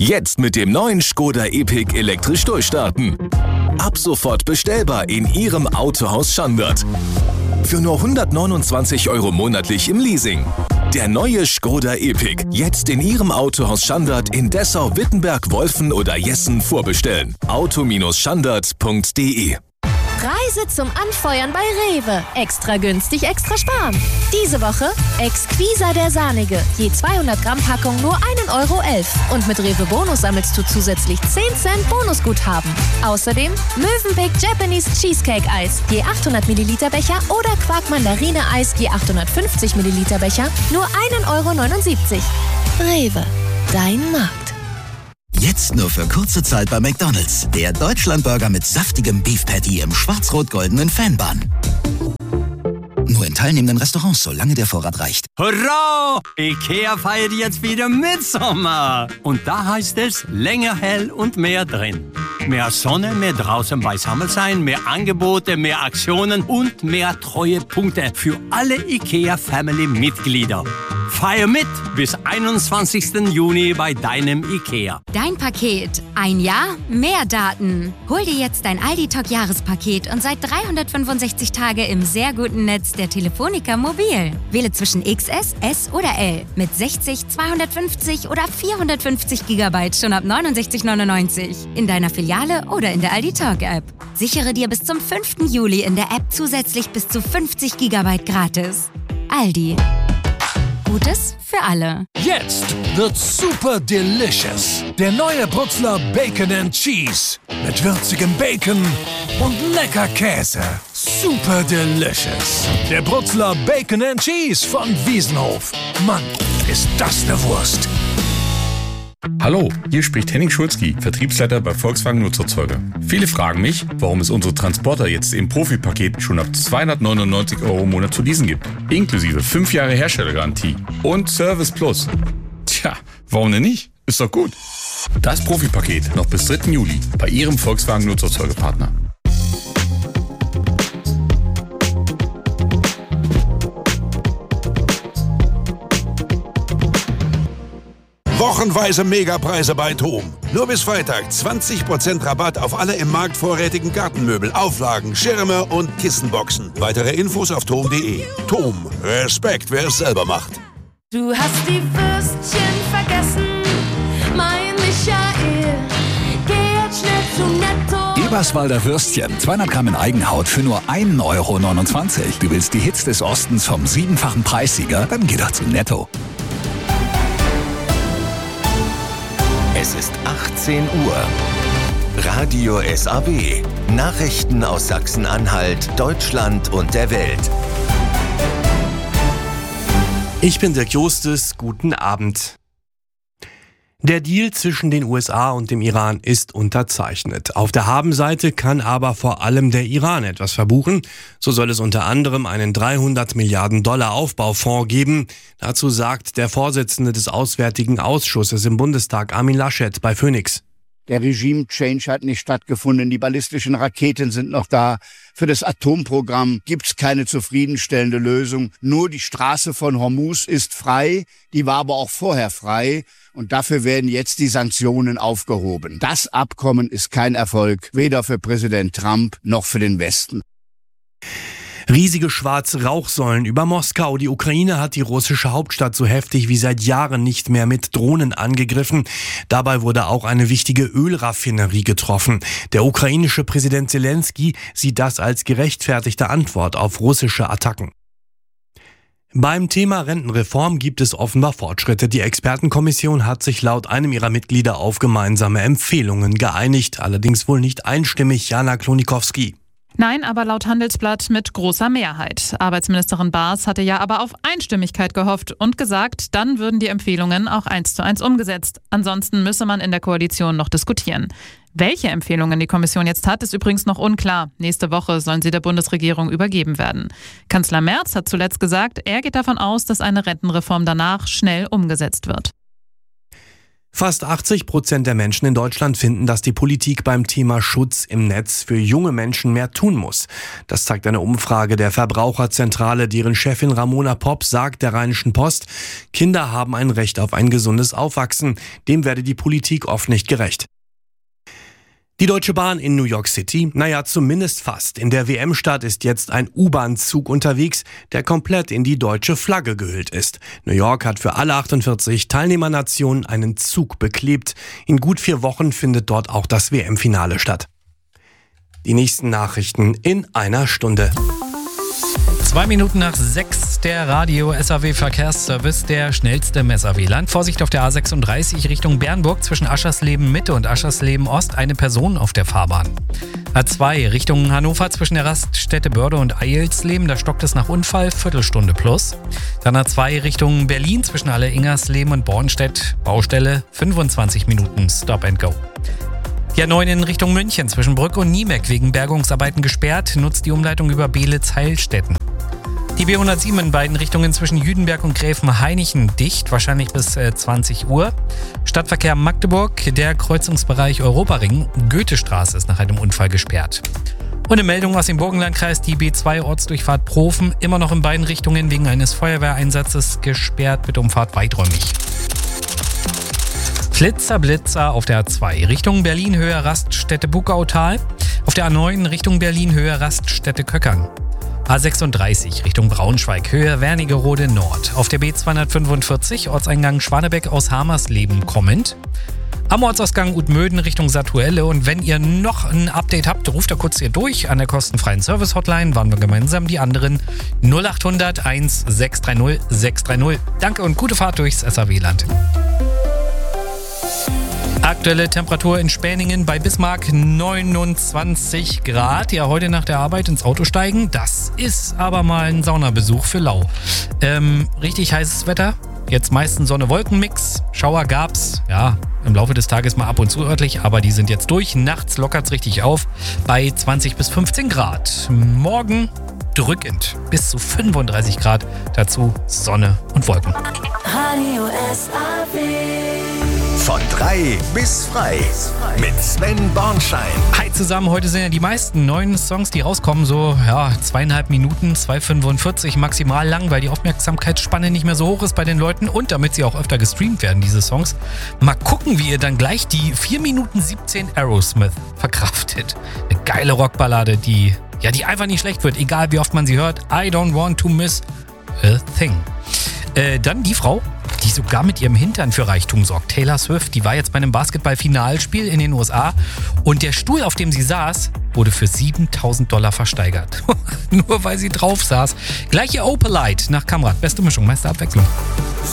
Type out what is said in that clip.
Jetzt mit dem neuen Škoda Epiq elektrisch durchstarten. Ab sofort bestellbar in Ihrem Autohaus Schandert. Für nur 129 € monatlich im Leasing. Der neue Škoda Epiq. Jetzt in Ihrem Autohaus Schandert in Dessau, Wittenberg, Wolfen oder Jessen vorbestellen. auto-schandert.de. Preise zum Anfeuern bei Rewe. Extra günstig, extra sparen. Diese Woche Exquisa der Sahnige. Je 200 Gramm Packung nur 1,11 € Und mit Rewe Bonus sammelst du zusätzlich 10 Cent Bonusguthaben. Außerdem Mövenpick Japanese Cheesecake Eis. Je 800 Milliliter Becher oder Quark Mandarine Eis. Je 850 Milliliter Becher. Nur 1,79 €. Rewe. Dein Markt. Jetzt nur für kurze Zeit bei McDonald's. Der Deutschlandburger mit saftigem Beef Patty im schwarz-rot-goldenen Fanbun. Nur in teilnehmenden Restaurants, solange der Vorrat reicht. Hurra! IKEA feiert jetzt wieder Mitsommer. Und da heißt es länger hell und mehr drin. Mehr Sonne, mehr draußen beisammen sein, mehr Angebote, mehr Aktionen und mehr Treuepunkte für alle IKEA-Family-Mitglieder. Feier mit bis 21. Juni bei deinem IKEA. Dein Paket. Ein Jahr, mehr Daten. Hol dir jetzt dein Aldi-Talk-Jahrespaket und seit 365 Tage im sehr guten Netz der Telefonica Mobil. Wähle zwischen XS, S oder L mit 60, 250 oder 450 GB schon ab 69,99 € in deiner Filiale oder in der Aldi Talk-App. Sichere dir bis zum 5. Juli in der App zusätzlich bis zu 50 GB gratis. Aldi. Gutes für alle. Jetzt wird's super delicious. Der neue Brutzler Bacon and Cheese. Mit würzigem Bacon und lecker Käse. Super delicious. Der Brutzler Bacon and Cheese von Wiesenhof. Mann, ist das eine Wurst. Hallo, hier spricht Henning Schulzki, Vertriebsleiter bei Volkswagen Nutzerzeuger. Viele fragen mich, warum es unsere Transporter jetzt im Profipaket schon ab 299 € im Monat zu leasen gibt. Inklusive 5 Jahre Herstellergarantie und Service Plus. Tja, warum denn nicht? Ist doch gut. Das Profipaket noch bis 3. Juli bei Ihrem Volkswagen Nutzerzeugerpartner. Wochenweise Megapreise bei TOM. Nur bis Freitag 20% Rabatt auf alle im Markt vorrätigen Gartenmöbel, Auflagen, Schirme und Kissenboxen. Weitere Infos auf tom.de. TOM. Respekt, wer es selber macht. Du hast die Würstchen vergessen, mein Michael. Geh jetzt schnell zu Netto. Eberswalder Würstchen, 200 Gramm in Eigenhaut für nur 1,29 €. Du willst die Hits des Ostens vom 7-fachen Preissieger? Dann geh doch zu Netto. Es ist 18 Uhr. Radio SAW. Nachrichten aus Sachsen-Anhalt, Deutschland und der Welt. Ich bin Dirk Jostes. Guten Abend. Der Deal zwischen den USA und dem Iran ist unterzeichnet. Auf der Habenseite kann aber vor allem der Iran etwas verbuchen. So soll es unter anderem einen 300 Milliarden $ Aufbaufonds geben. Dazu sagt der Vorsitzende des Auswärtigen Ausschusses im Bundestag, Armin Laschet, bei Phoenix. Der Regime-Change hat nicht stattgefunden, die ballistischen Raketen sind noch da. Für das Atomprogramm gibt's keine zufriedenstellende Lösung. Nur die Straße von Hormuz ist frei, die war aber auch vorher frei. Und dafür werden jetzt die Sanktionen aufgehoben. Das Abkommen ist kein Erfolg, weder für Präsident Trump noch für den Westen. Riesige schwarze Rauchsäulen über Moskau. Die Ukraine hat die russische Hauptstadt so heftig wie seit Jahren nicht mehr mit Drohnen angegriffen. Dabei wurde auch eine wichtige Ölraffinerie getroffen. Der ukrainische Präsident Zelensky sieht das als gerechtfertigte Antwort auf russische Attacken. Beim Thema Rentenreform gibt es offenbar Fortschritte. Die Expertenkommission hat sich laut einem ihrer Mitglieder auf gemeinsame Empfehlungen geeinigt. Allerdings wohl nicht einstimmig. Jana Klonikowski. Nein, aber laut Handelsblatt mit großer Mehrheit. Arbeitsministerin Baas hatte ja aber auf Einstimmigkeit gehofft und gesagt, dann würden die Empfehlungen auch 1:1 umgesetzt. Ansonsten müsse man in der Koalition noch diskutieren. Welche Empfehlungen die Kommission jetzt hat, ist übrigens noch unklar. Nächste Woche sollen sie der Bundesregierung übergeben werden. Kanzler Merz hat zuletzt gesagt, er geht davon aus, dass eine Rentenreform danach schnell umgesetzt wird. Fast 80% der Menschen in Deutschland finden, dass die Politik beim Thema Schutz im Netz für junge Menschen mehr tun muss. Das zeigt eine Umfrage der Verbraucherzentrale, deren Chefin Ramona Popp sagt der Rheinischen Post, Kinder haben ein Recht auf ein gesundes Aufwachsen. Dem werde die Politik oft nicht gerecht. Die Deutsche Bahn in New York City? Naja, zumindest fast. In der WM-Stadt ist jetzt ein U-Bahn-Zug unterwegs, der komplett in die deutsche Flagge gehüllt ist. New York hat für alle 48 Teilnehmernationen einen Zug beklebt. In gut 4 Wochen findet dort auch das WM-Finale statt. Die nächsten Nachrichten in einer Stunde. 2 Minuten nach 6, der Radio-SAW-Verkehrsservice, der schnellste im SAW-Land. Vorsicht auf der A36 Richtung Bernburg zwischen Aschersleben Mitte und Aschersleben Ost, eine Person auf der Fahrbahn. A2 Richtung Hannover zwischen der Raststätte Börde und Eilsleben, da stockt es nach Unfall, Viertelstunde plus. Dann A2 Richtung Berlin zwischen Alle-Ingersleben und Bornstedt, Baustelle, 25 Minuten Stop and Go. Die A9 in Richtung München zwischen Brück und Niemeck wegen Bergungsarbeiten gesperrt, nutzt die Umleitung über Beelitz-Heilstätten. Die B107 in beiden Richtungen zwischen Jüdenberg und Gräfenhainichen dicht, wahrscheinlich bis 20 Uhr. Stadtverkehr Magdeburg, der Kreuzungsbereich Europaring, Goethestraße ist nach einem Unfall gesperrt. Und eine Meldung aus dem Burgenlandkreis, die B2 Ortsdurchfahrt Profen, immer noch in beiden Richtungen wegen eines Feuerwehreinsatzes gesperrt, mit Umfahrt weiträumig. Blitzer auf der A2 Richtung Berlin Höhe Raststätte Buckautal, auf der A9 Richtung Berlin Höhe Raststätte Köckern. A36 Richtung Braunschweig Höhe Wernigerode Nord, auf der B245 Ortseingang Schwanebeck aus Hamersleben kommend. Am Ortsausgang Utmöden Richtung Satuelle, und wenn ihr noch ein Update habt, ruft da kurz hier durch an der kostenfreien Service-Hotline, waren wir gemeinsam die anderen 0800 1630 630. Danke und gute Fahrt durchs SAW-Land. Aktuelle Temperatur in Späningen bei Bismarck 29 Grad. Ja, heute nach der Arbeit ins Auto steigen, das ist aber mal ein Saunabesuch für lau. Richtig heißes Wetter, jetzt meistens Sonne-Wolken-Mix, Schauer gab's, ja, im Laufe des Tages mal ab und zu örtlich, aber die sind jetzt durch. Nachts lockert's richtig auf bei 20 bis 15 Grad. Morgen drückend bis zu 35 Grad, dazu Sonne und Wolken. Radio SAW. Von 3 bis frei mit Sven Bornschein. Hi zusammen, heute sind ja die meisten neuen Songs, die rauskommen, so 2,5 Minuten, 2,45 maximal lang, weil die Aufmerksamkeitsspanne nicht mehr so hoch ist bei den Leuten und damit sie auch öfter gestreamt werden, diese Songs. Mal gucken, wie ihr dann gleich die 4 Minuten 17 Aerosmith verkraftet. Eine geile Rockballade, die einfach nicht schlecht wird, egal wie oft man sie hört. I don't want to miss a thing. Dann die Frau, die sogar mit ihrem Hintern für Reichtum sorgt. Taylor Swift, die war jetzt bei einem Basketball-Finalspiel in den USA und der Stuhl, auf dem sie saß, wurde für $7.000 versteigert. Nur weil sie drauf saß. Gleiche Opalite nach Kamrat. Beste Mischung, meiste Abwechslung.